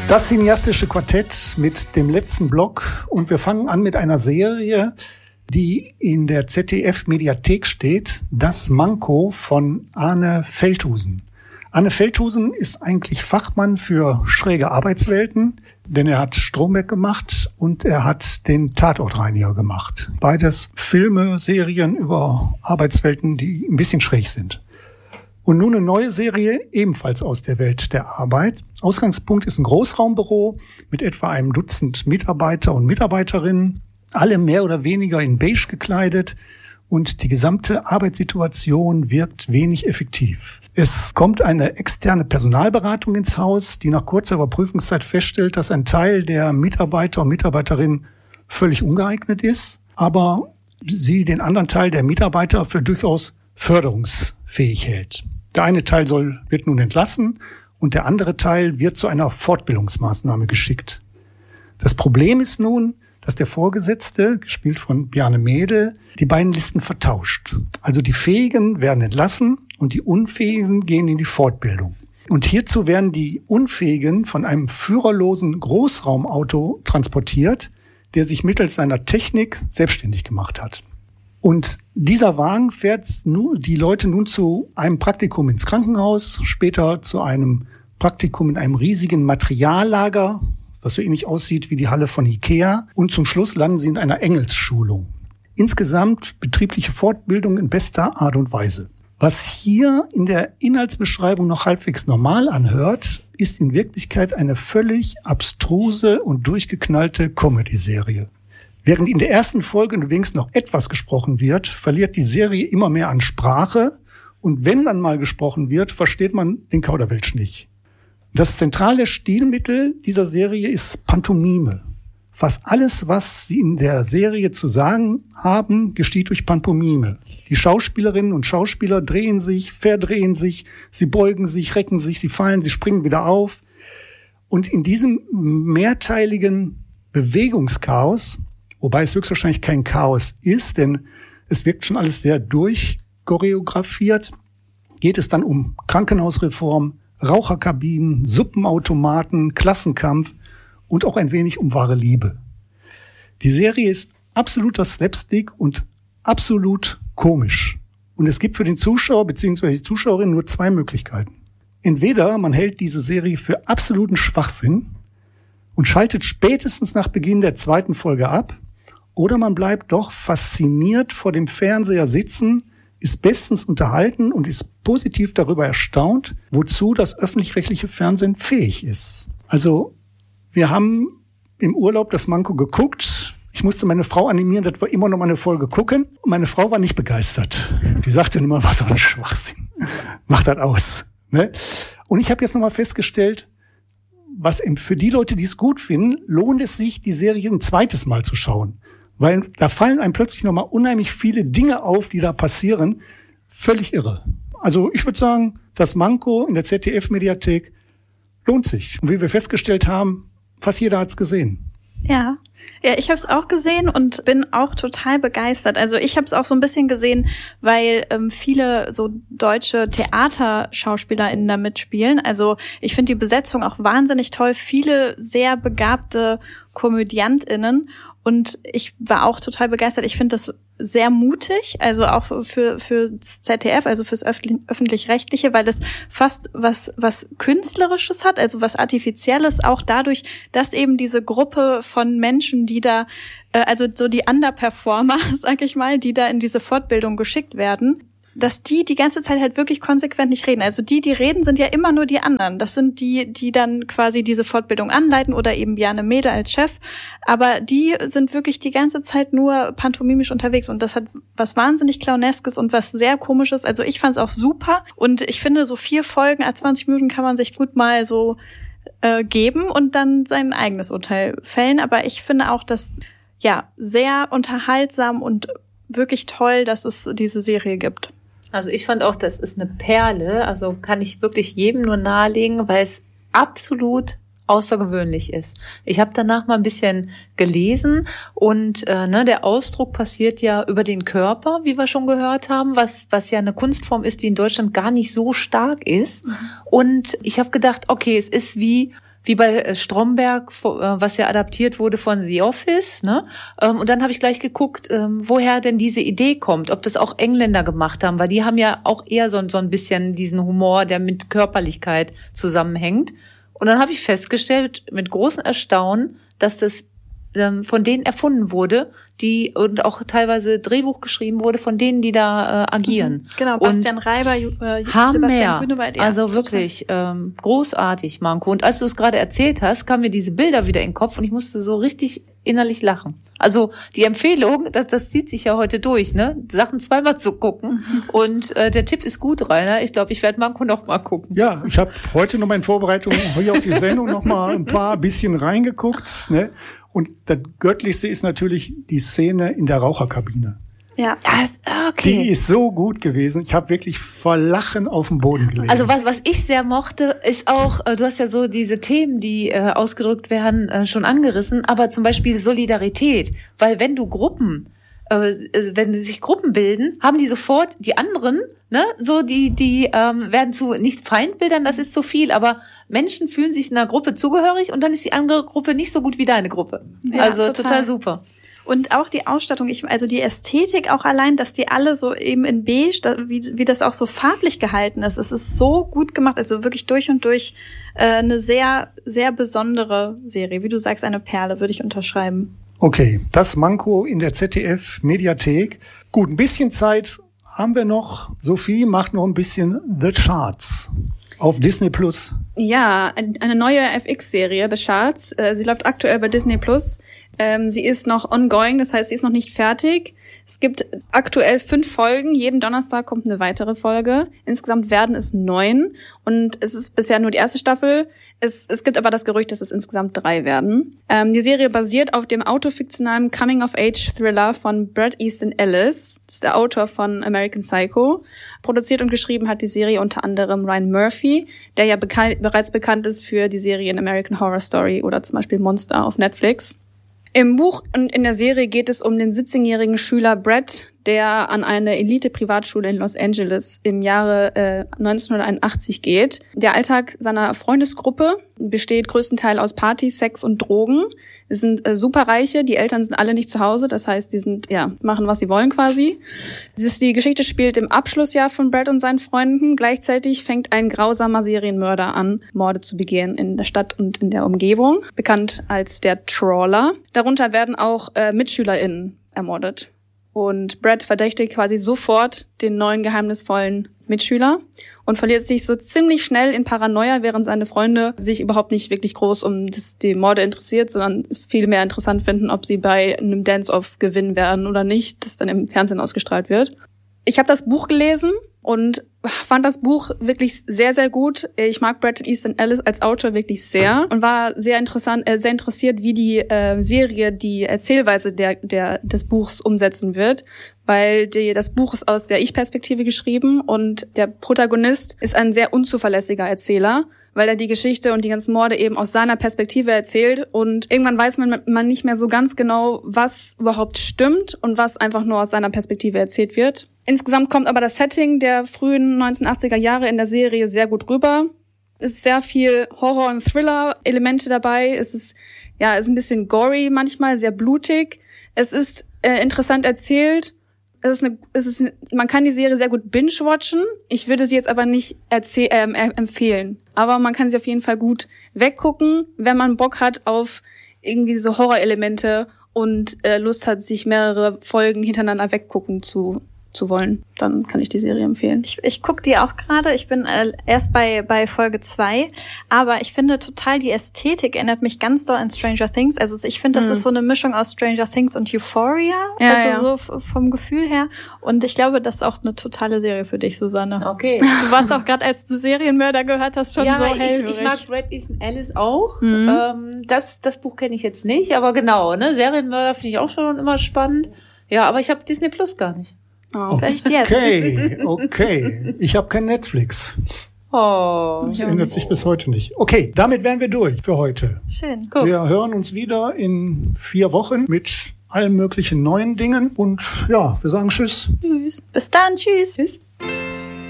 Das cineastische Quartett mit dem letzten Block und wir fangen an mit einer Serie, die in der ZDF-Mediathek steht, Das Manko von Arne Velthusen. Arne Velthusen ist eigentlich Fachmann für schräge Arbeitswelten, denn er hat Stromberg gemacht und er hat den Tatortreiniger gemacht. Beides Filme, Serien über Arbeitswelten, die ein bisschen schräg sind. Und nun eine neue Serie, ebenfalls aus der Welt der Arbeit. Ausgangspunkt ist ein Großraumbüro mit etwa einem Dutzend Mitarbeiter und Mitarbeiterinnen, alle mehr oder weniger in beige gekleidet und die gesamte Arbeitssituation wirkt wenig effektiv. Es kommt eine externe Personalberatung ins Haus, die nach kurzer Überprüfungszeit feststellt, dass ein Teil der Mitarbeiter und Mitarbeiterinnen völlig ungeeignet ist, aber sie den anderen Teil der Mitarbeiter für durchaus förderungsfähig hält. Der eine Teil wird nun entlassen und der andere Teil wird zu einer Fortbildungsmaßnahme geschickt. Das Problem ist nun, dass der Vorgesetzte, gespielt von Bjarne Mädel, die beiden Listen vertauscht. Also die Fähigen werden entlassen und die Unfähigen gehen in die Fortbildung. Und hierzu werden die Unfähigen von einem führerlosen Großraumauto transportiert, der sich mittels seiner Technik selbstständig gemacht hat. Und dieser Wagen fährt die Leute nun zu einem Praktikum ins Krankenhaus, später zu einem Praktikum in einem riesigen Materiallager, was so ähnlich aussieht wie die Halle von Ikea. Und zum Schluss landen sie in einer Engelsschulung. Insgesamt betriebliche Fortbildung in bester Art und Weise. Was hier in der Inhaltsbeschreibung noch halbwegs normal anhört, ist in Wirklichkeit eine völlig abstruse und durchgeknallte Comedy-Serie. Während in der ersten Folge übrigens noch etwas gesprochen wird, verliert die Serie immer mehr an Sprache. Und wenn dann mal gesprochen wird, versteht man den Kauderwelsch nicht. Das zentrale Stilmittel dieser Serie ist Pantomime. Fast alles, was sie in der Serie zu sagen haben, geschieht durch Pantomime. Die Schauspielerinnen und Schauspieler drehen sich, verdrehen sich, sie beugen sich, recken sich, sie fallen, sie springen wieder auf. Und in diesem mehrteiligen Bewegungschaos, wobei es höchstwahrscheinlich kein Chaos ist, denn es wirkt schon alles sehr durchchoreografiert, geht es dann um Krankenhausreform, Raucherkabinen, Suppenautomaten, Klassenkampf und auch ein wenig um wahre Liebe. Die Serie ist absoluter Slapstick und absolut komisch. Und es gibt für den Zuschauer bzw. die Zuschauerin nur zwei Möglichkeiten. Entweder man hält diese Serie für absoluten Schwachsinn und schaltet spätestens nach Beginn der zweiten Folge ab, oder man bleibt doch fasziniert vor dem Fernseher sitzen, ist bestens unterhalten und ist positiv darüber erstaunt, wozu das öffentlich-rechtliche Fernsehen fähig ist. Also, wir haben im Urlaub das Manko geguckt. Ich musste meine Frau animieren, dass wir immer noch mal eine Folge gucken. Und meine Frau war nicht begeistert. Die sagte immer, was für ein Schwachsinn. Mach das aus. Ne? Und ich habe jetzt noch mal festgestellt, was für die Leute, die es gut finden, lohnt es sich, die Serie ein zweites Mal zu schauen. Weil da fallen einem plötzlich nochmal unheimlich viele Dinge auf, die da passieren. Völlig irre. Also ich würde sagen, das Manko in der ZDF-Mediathek lohnt sich. Und wie wir festgestellt haben, fast jeder hat's gesehen. Ja, ich habe es auch gesehen und bin auch total begeistert. Also ich habe es auch so ein bisschen gesehen, weil viele so deutsche TheaterschauspielerInnen da mitspielen. Also ich finde die Besetzung auch wahnsinnig toll. Viele sehr begabte KomödiantInnen. Und ich war auch total begeistert. Ich finde das sehr mutig, also auch für ZDF, also fürs Öffentlich-Rechtliche, weil das fast was Künstlerisches hat, also was Artifizielles, auch dadurch, dass eben diese Gruppe von Menschen, die da, also so die Underperformer, sag ich mal, die da in diese Fortbildung geschickt werden, dass die ganze Zeit halt wirklich konsequent nicht reden. Also die reden, sind ja immer nur die anderen. Das sind die dann quasi diese Fortbildung anleiten oder eben Bjarne Mädel als Chef. Aber die sind wirklich die ganze Zeit nur pantomimisch unterwegs. Und das hat was wahnsinnig Clowneskes und was sehr Komisches. Also ich fand's auch super. Und ich finde, so 4 Folgen, 20 Minuten kann man sich gut mal so geben und dann sein eigenes Urteil fällen. Aber ich finde auch, dass sehr unterhaltsam und wirklich toll, dass es diese Serie gibt. Also ich fand auch, das ist eine Perle, also kann ich wirklich jedem nur nahelegen, weil es absolut außergewöhnlich ist. Ich habe danach mal ein bisschen gelesen und der Ausdruck passiert ja über den Körper, wie wir schon gehört haben, was ja eine Kunstform ist, die in Deutschland gar nicht so stark ist. Und ich habe gedacht, okay, es ist wie wie bei Stromberg, was ja adaptiert wurde von The Office, ne? Und dann habe ich gleich geguckt, woher denn diese Idee kommt, ob das auch Engländer gemacht haben, weil die haben ja auch eher so ein bisschen diesen Humor, der mit Körperlichkeit zusammenhängt. Und dann habe ich festgestellt, mit großem Erstaunen, dass das von denen erfunden wurde, und auch teilweise Drehbuch geschrieben wurde von denen, die da agieren. Genau, Bastian Reiber, Sebastian Grünewald. Ja, also wirklich großartig, Manko. Und als du es gerade erzählt hast, kamen mir diese Bilder wieder in den Kopf und ich musste so richtig innerlich lachen. Also die Empfehlung, das zieht sich ja heute durch, ne? Sachen zweimal zu gucken. Und der Tipp ist gut, Rainer. Ich glaube, ich werde Manko noch mal gucken. Ja, ich habe heute noch mal in Vorbereitung hier auf die Sendung noch mal ein bisschen reingeguckt, ne? Und das Göttlichste ist natürlich die Szene in der Raucherkabine. Ja, okay. Die ist so gut gewesen. Ich habe wirklich vor Lachen auf dem Boden gelegen. Also was ich sehr mochte, ist auch, du hast ja so diese Themen, die ausgedrückt werden, schon angerissen, aber zum Beispiel Solidarität. Weil wenn wenn sich Gruppen bilden, haben die sofort die anderen, ne, so die werden zu nicht Feindbildern, das ist zu viel, aber Menschen fühlen sich einer Gruppe zugehörig und dann ist die andere Gruppe nicht so gut wie deine Gruppe. Ja, also total super. Und auch die Ausstattung, also die Ästhetik auch allein, dass die alle so eben in beige, wie das auch so farblich gehalten ist. Es ist so gut gemacht, also wirklich durch und durch eine sehr, sehr besondere Serie. Wie du sagst, eine Perle, würde ich unterschreiben. Okay, das Manko in der ZDF-Mediathek. Gut, ein bisschen Zeit haben wir noch. Sophie macht noch ein bisschen The Charts auf Disney+. Ja, eine neue FX-Serie, The Charts. Sie läuft aktuell bei Disney+. Sie ist noch ongoing, das heißt, sie ist noch nicht fertig. Es gibt aktuell 5 Folgen. Jeden Donnerstag kommt eine weitere Folge. Insgesamt werden es 9. Und es ist bisher nur die erste Staffel. Es gibt aber das Gerücht, dass es insgesamt 3 werden. Die Serie basiert auf dem autofiktionalen Coming-of-Age-Thriller von Bret Easton Ellis. Das ist der Autor von American Psycho. Produziert und geschrieben hat die Serie unter anderem Ryan Murphy, der ja bereits bekannt ist für die Serien American Horror Story oder zum Beispiel Monster auf Netflix. Im Buch und in der Serie geht es um den 17-jährigen Schüler Brett, der an eine Elite-Privatschule in Los Angeles im Jahre 1981 geht. Der Alltag seiner Freundesgruppe besteht größtenteils aus Partys, Sex und Drogen. Es sind Superreiche, die Eltern sind alle nicht zu Hause, das heißt, die sind machen, was sie wollen quasi. Die Geschichte spielt im Abschlussjahr von Brett und seinen Freunden. Gleichzeitig fängt ein grausamer Serienmörder an, Morde zu begehen in der Stadt und in der Umgebung, bekannt als der Trawler. Darunter werden auch MitschülerInnen ermordet. Und Brett verdächtigt quasi sofort den neuen geheimnisvollen Mitschüler und verliert sich so ziemlich schnell in Paranoia, während seine Freunde sich überhaupt nicht wirklich groß um die Morde interessiert, sondern viel mehr interessant finden, ob sie bei einem Dance-Off gewinnen werden oder nicht, das dann im Fernsehen ausgestrahlt wird. Ich habe das Buch gelesen und fand das Buch wirklich sehr, sehr gut. Ich mag Bret Easton Ellis als Autor wirklich sehr und war sehr interessiert, wie die Serie die Erzählweise des Buchs umsetzen wird, weil das Buch ist aus der Ich-Perspektive geschrieben und der Protagonist ist ein sehr unzuverlässiger Erzähler, weil er die Geschichte und die ganzen Morde eben aus seiner Perspektive erzählt und irgendwann weiß man nicht mehr so ganz genau, was überhaupt stimmt und was einfach nur aus seiner Perspektive erzählt wird. Insgesamt kommt aber das Setting der frühen 1980er Jahre in der Serie sehr gut rüber. Es ist sehr viel Horror- und Thriller-Elemente dabei. Es ist ein bisschen gory manchmal, sehr blutig. Es ist interessant erzählt. Man kann die Serie sehr gut binge-watchen. Ich würde sie jetzt aber nicht empfehlen. Aber man kann sie auf jeden Fall gut weggucken, wenn man Bock hat auf irgendwie so Horrorelemente und Lust hat, sich mehrere Folgen hintereinander weggucken zu wollen, dann kann ich die Serie empfehlen. Ich gucke die auch gerade. Ich bin erst bei Folge 2, aber ich finde total, die Ästhetik erinnert mich ganz doll an Stranger Things. Also ich finde, das ist so eine Mischung aus Stranger Things und Euphoria, so vom Gefühl her. Und ich glaube, das ist auch eine totale Serie für dich, Susanne. Okay. Du warst auch gerade, als du Serienmörder gehört hast, schon so hellhörig. Ich mag Bret Easton Ellis auch. Das Buch kenne ich jetzt nicht, aber genau, ne, Serienmörder finde ich auch schon immer spannend. Ja, aber ich habe Disney Plus gar nicht. Oh, echt jetzt? Okay. Ich habe kein Netflix. Oh. Das ändert sich bis heute nicht. Okay, damit wären wir durch für heute. Schön. Cool. Wir hören uns wieder in 4 Wochen mit allen möglichen neuen Dingen. Und wir sagen Tschüss. Tschüss. Bis dann. Tschüss. Tschüss.